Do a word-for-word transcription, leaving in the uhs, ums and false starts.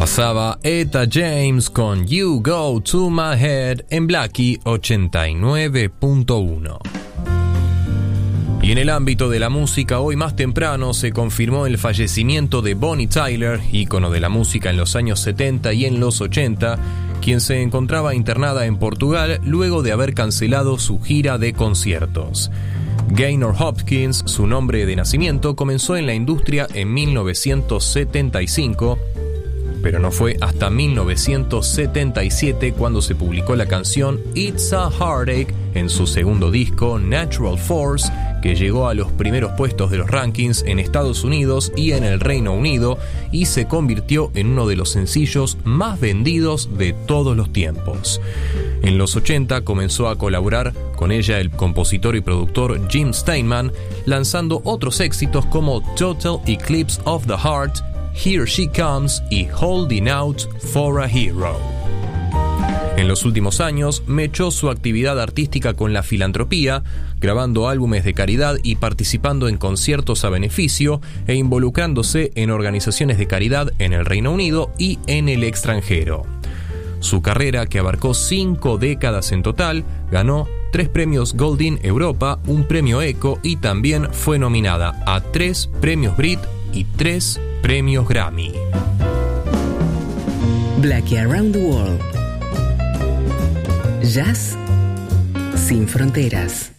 Pasaba Etta James con You Go To My Head en Blackie ochenta y nueve punto uno. Y en el ámbito de la música, hoy más temprano se confirmó el fallecimiento de Bonnie Tyler, ícono de la música en los años setenta y en los ochenta, quien se encontraba internada en Portugal luego de haber cancelado su gira de conciertos. Gaynor Hopkins, su nombre de nacimiento, comenzó en la industria en mil novecientos setenta y cinco, pero no fue hasta mil novecientos setenta y siete cuando se publicó la canción It's a Heartache en su segundo disco Natural Force, que llegó a los primeros puestos de los rankings en Estados Unidos y en el Reino Unido y se convirtió en uno de los sencillos más vendidos de todos los tiempos. En los ochenta comenzó a colaborar con ella el compositor y productor Jim Steinman, lanzando otros éxitos como Total Eclipse of the Heart, Here She Comes y Holding Out for a Hero. En los últimos años, mechó su actividad artística con la filantropía, grabando álbumes de caridad y participando en conciertos a beneficio e involucrándose en organizaciones de caridad en el Reino Unido y en el extranjero. Su carrera, que abarcó cinco décadas en total, ganó tres premios Goldin Europa, un premio Echo y también fue nominada a tres premios Brit y tres premios Grammy. Blackie Around the World. Jazz sin fronteras.